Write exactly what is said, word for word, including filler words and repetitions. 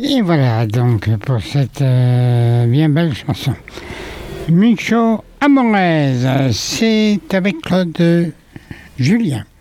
Et voilà donc pour cette euh, bien belle chanson. Mucho Amores, c'est avec Claude Julien.